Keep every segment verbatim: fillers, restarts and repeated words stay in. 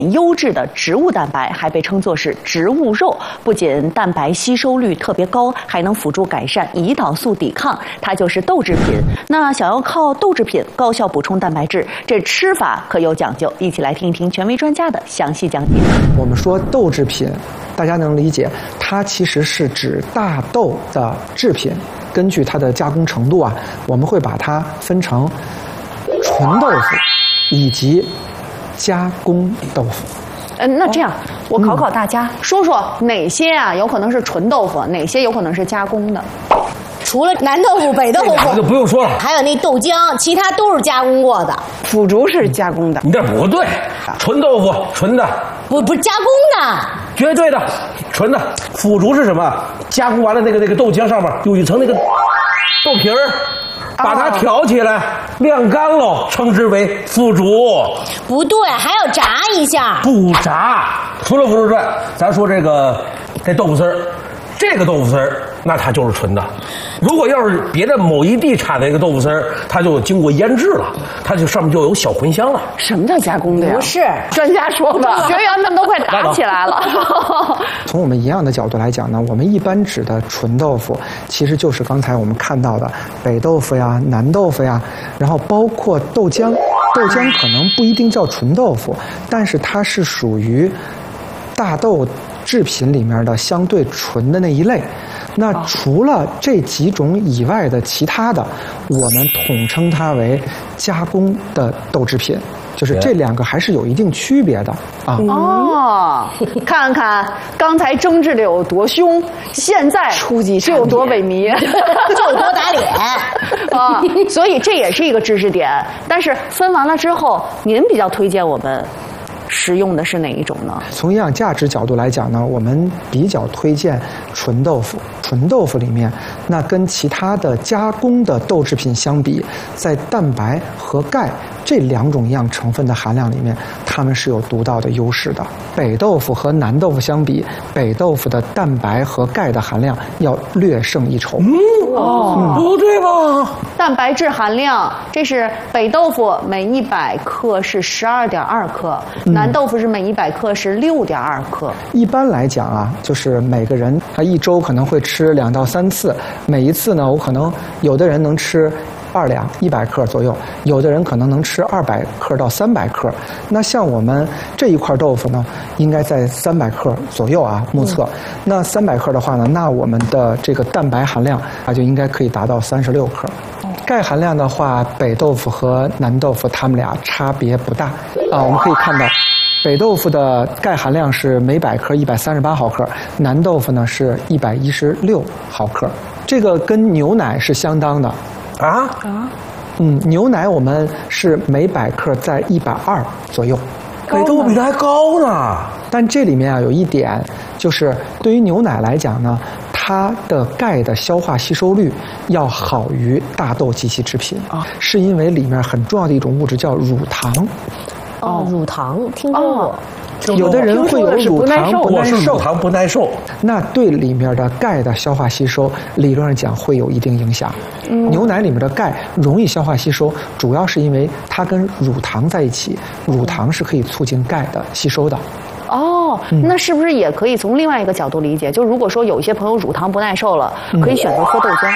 优质的植物蛋白，还被称作是植物肉，不仅蛋白吸收率特别高，还能辅助改善胰岛素抵抗，它就是豆制品。那想要靠豆制品高效补充蛋白质，这吃法可有讲究。一起来听一听权威专家的详细讲解。 我们说豆制品，大家能理解，它其实是指大豆的制品。根据它的加工程度啊，我们会把它分成纯豆腐以及加工豆腐。 嗯，那这样我考考大家，嗯、说说哪些啊有可能是纯豆腐，哪些有可能是加工的？ 除了南豆腐、北豆腐， 这就不用说了。 还有那豆浆，其他都是加工过的。 腐竹是加工的， 你这不对，纯豆腐纯的， 不不是加工的， 绝对的，纯的。腐竹是什么？加工完了那个那个豆浆上面有一层那个豆皮儿。把它挑起来，晾干喽，称之为腐竹。 不对，还要炸一下。 不炸。除了腐竹之外，咱说这个这豆腐丝儿，这个豆腐丝儿，那它就是纯的。如果要是别的某一地产的一个豆腐丝儿，它就经过腌制了，它就上面就有小茴香了。 什么叫加工的呀？ 不是， 专家说吧，学员们都快打起来了。 从我们营养的角度来讲呢，我们一般指的纯豆腐，其实就是刚才我们看到的北豆腐呀、南豆腐呀，然后包括豆浆。豆浆可能不一定叫纯豆腐，但是它是属于大豆制品里面的相对纯的那一类。那除了这几种以外的其他的，我们统称它为加工的豆制品。就是这两个还是有一定区别的啊！ 哦，看看刚才争执的有多凶，现在初级是有多萎靡， 就有多打脸啊！所以这也是一个知识点。但是分完了之后，您比较推荐我们食用的是哪一种呢？ 从营养价值角度来讲呢，我们比较推荐纯豆腐。纯豆腐里面，那跟其他的加工的豆制品相比，在蛋白和钙这两种营养成分的含量里面，它们是有独到的优势的。北豆腐和南豆腐相比，北豆腐的蛋白和钙的含量要略胜一筹。 嗯，哦，嗯、不对吧？ 蛋白质含量，这是北豆腐每一百克是十二点二克，嗯、南豆腐是每一百克是六点二克。 一般来讲啊，就是每个人他一周可能会吃两到三次，每一次呢，我可能有的人能吃二两一百克左右，有的人可能能吃二百克到三百克。那像我们这一块豆腐呢，应该在三百克左右啊，目测。嗯、那三百克的话呢，那我们的这个蛋白含量它就应该可以达到三十六克。钙含量的话，北豆腐和南豆腐它们俩差别不大啊，我们可以看到。北豆腐的钙含量是每百克一百三十八毫克，南豆腐呢是一百一十六毫克，这个跟牛奶是相当的啊啊， 嗯，牛奶我们是每百克在一百二左右， 北豆腐比它还高呢。 但这里面啊有一点，就是对于牛奶来讲呢，它的钙的消化吸收率要好于大豆及其制品啊，是因为里面很重要的一种物质叫乳糖。 哦，乳糖听说过。 哦，有的人会有乳糖不耐受， 我是乳糖不耐受， 那对里面的钙的消化吸收，理论上讲会有一定影响。嗯、牛奶里面的钙容易消化吸收，主要是因为它跟乳糖在一起，乳糖是可以促进钙的吸收的。 哦，那是不是也可以从另外一个角度理解？就如果说有一些朋友乳糖不耐受了，嗯、可以选择喝豆浆。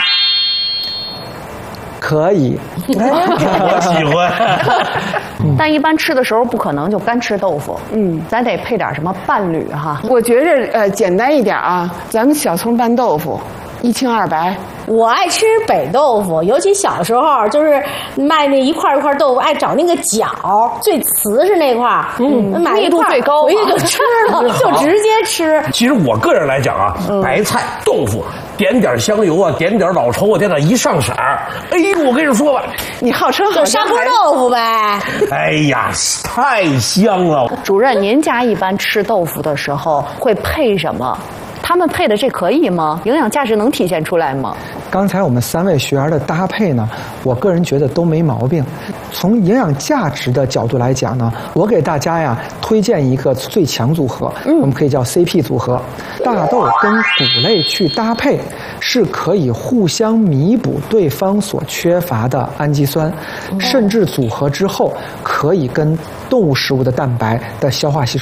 可以， 我喜欢。 但一般吃的时候不可能就干吃豆腐，嗯，咱得配点什么伴侣哈。 我觉着呃简单一点啊，咱们小葱拌豆腐，一清二白。 我爱吃北豆腐，尤其小时候就是卖那一块一块豆腐，爱找那个角最瓷实那块儿，嗯，买密度最高， 回去就吃了，就直接吃。 其实我个人来讲啊，嗯、白菜、豆腐，点点香油啊，点点老抽啊，点点一上色儿，哎呦，我跟你说吧， 你号称就砂锅豆腐呗。 哎呀，太香了！ 主任，您家一般吃豆腐的时候会配什么？他们配的这可以吗？营养价值能体现出来吗？ 刚才我们三位学员的搭配呢，我个人觉得都没毛病。从营养价值的角度来讲呢，我给大家呀推荐一个最强组合，嗯、我们可以叫 C P 组合，大豆跟谷类去搭配，是可以互相弥补对方所缺乏的氨基酸，甚至组合之后可以跟动物食物的蛋白的消化吸收